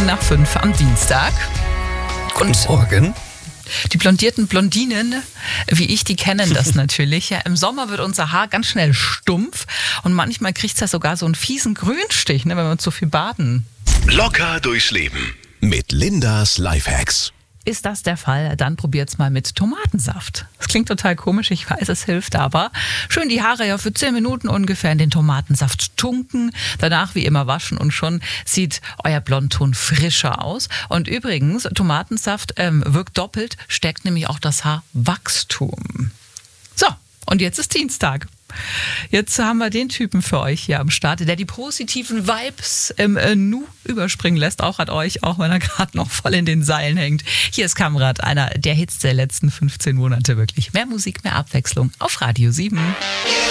5 am Dienstag. Und Morgen. die blondierten Blondinen, wie ich, die kennen das natürlich. Ja, im Sommer wird unser Haar ganz schnell stumpf und manchmal kriegt es ja sogar so einen fiesen Grünstich, wenn wir zu viel baden. Locker durchs Leben mit Lindas Lifehacks. Ist das der Fall? Dann probiert's mal mit Tomatensaft. Das klingt total komisch, ich weiß, es hilft aber. Schön die Haare ja für 10 Minuten ungefähr in den Tomatensaft tunken, danach wie immer waschen und schon sieht euer Blondton frischer aus. Und übrigens, Tomatensaft wirkt doppelt, stärkt nämlich auch das Haarwachstum. So, und jetzt ist Dienstag. Jetzt haben wir den Typen für euch hier am Start, der die positiven Vibes im Nu überspringen lässt, auch an euch, auch wenn er gerade noch voll in den Seilen hängt. Hier ist Kamrat, einer der Hits der letzten 15 Monate wirklich. Mehr Musik, mehr Abwechslung auf Radio 7.